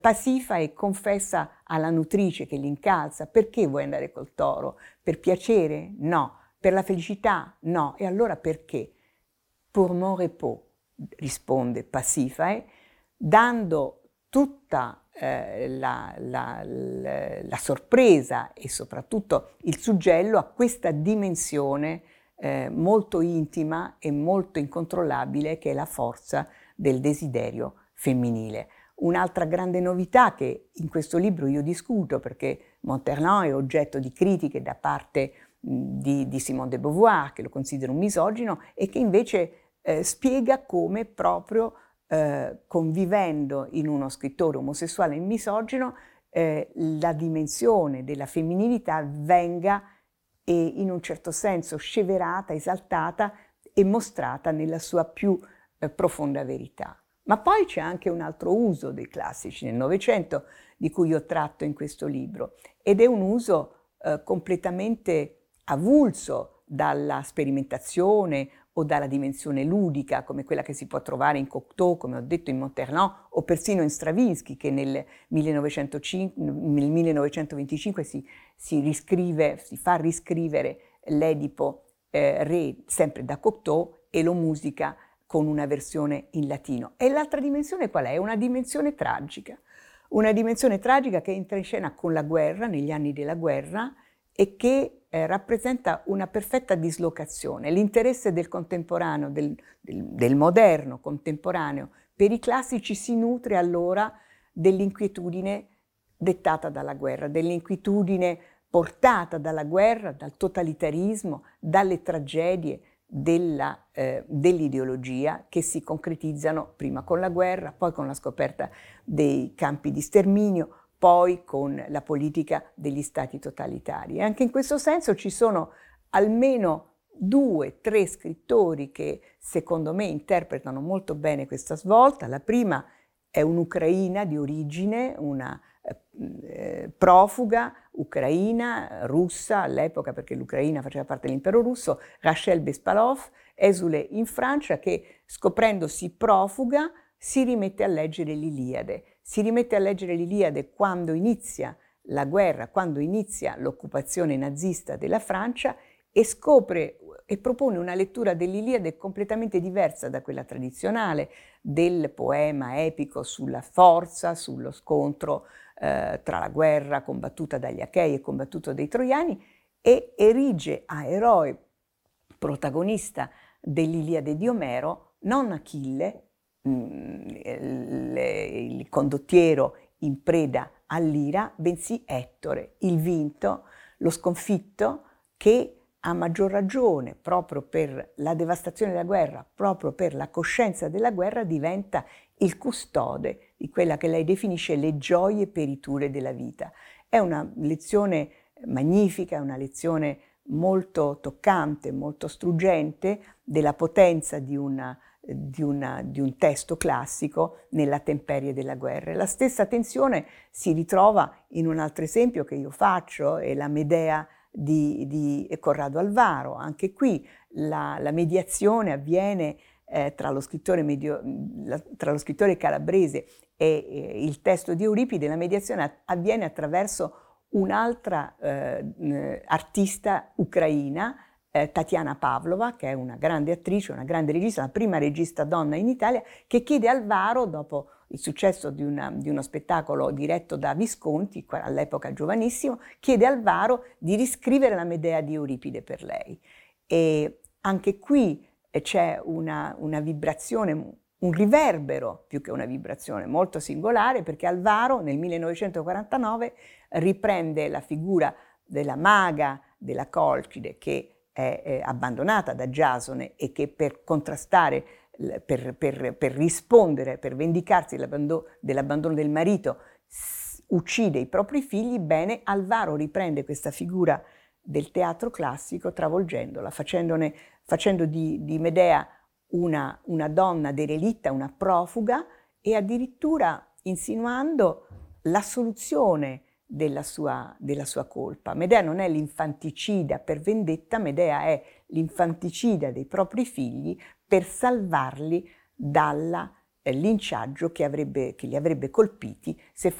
Pasifae confessa alla nutrice che li incalza: perché vuoi andare col toro? Per piacere? No. Per la felicità? No. E allora perché? Pour mon repos, risponde Pasifae, dando tutta la sorpresa e soprattutto il suggello a questa dimensione molto intima e molto incontrollabile che è la forza del desiderio femminile. Un'altra grande novità che in questo libro io discuto, perché Monterland è oggetto di critiche da parte di Simone de Beauvoir, che lo considera un misogino, e che invece spiega come proprio convivendo in uno scrittore omosessuale e misogino la dimensione della femminilità venga in un certo senso sceverata, esaltata e mostrata nella sua più profonda verità. Ma poi c'è anche un altro uso dei classici nel Novecento di cui io tratto in questo libro, ed è un uso completamente avulso dalla sperimentazione o dalla dimensione ludica, come quella che si può trovare in Cocteau, come ho detto, in Monterland, o persino in Stravinsky, che nel 1925 si fa riscrivere l'Edipo re, sempre da Cocteau, e lo musica con una versione in latino. E l'altra dimensione qual è? È una dimensione tragica che entra in scena con la guerra, negli anni della guerra, e che rappresenta una perfetta dislocazione. L'interesse del contemporaneo, del moderno contemporaneo, per i classici si nutre allora dell'inquietudine dettata dalla guerra, dell'inquietudine portata dalla guerra, dal totalitarismo, dalle tragedie dell'ideologia che si concretizzano prima con la guerra, poi con la scoperta dei campi di sterminio, poi con la politica degli stati totalitari. E anche in questo senso ci sono almeno 2-3 scrittori che secondo me interpretano molto bene questa svolta. La prima è un'ucraina di origine, una profuga ucraina, russa all'epoca, perché l'Ucraina faceva parte dell'impero russo, Rachel Bespalov, esule in Francia, che scoprendosi profuga si rimette a leggere l'Iliade. Si rimette a leggere l'Iliade quando inizia la guerra, quando inizia l'occupazione nazista della Francia, e scopre e propone una lettura dell'Iliade completamente diversa da quella tradizionale del poema epico sulla forza, sullo scontro tra la guerra combattuta dagli Achei e combattuta dai Troiani, e erige a eroe protagonista dell'Iliade di Omero non Achille, il condottiero in preda all'ira, bensì Ettore, il vinto, lo sconfitto, che a maggior ragione, proprio per la devastazione della guerra, proprio per la coscienza della guerra, diventa il custode di quella che lei definisce le gioie periture della vita. È una lezione magnifica, è una lezione molto toccante, molto struggente della potenza di un testo classico nella temperie della guerra. La stessa tensione si ritrova in un altro esempio che io faccio, è la Medea di Corrado Alvaro. Anche qui la mediazione avviene tra lo scrittore calabrese e il testo di Euripide. La mediazione avviene attraverso un'altra artista ucraina, Tatiana Pavlova, che è una grande attrice, una grande regista, la prima regista donna in Italia, che chiede a Alvaro, dopo il successo di uno spettacolo diretto da Visconti, all'epoca giovanissimo, chiede a Alvaro di riscrivere la Medea di Euripide per lei. E anche qui c'è una vibrazione, un riverbero più che una vibrazione molto singolare, perché Alvaro nel 1949 riprende la figura della maga della Colchide, che è abbandonata da Giasone e che per contrastare, per rispondere, per vendicarsi dell'abbandono del marito, uccide i propri figli. Bene, Alvaro riprende questa figura del teatro classico, travolgendola, facendo di Medea una donna derelitta, una profuga, e addirittura insinuando la soluzione della sua colpa. Medea non è l'infanticida per vendetta, Medea è l'infanticida dei propri figli per salvarli dalla linciaggio che li avrebbe colpiti se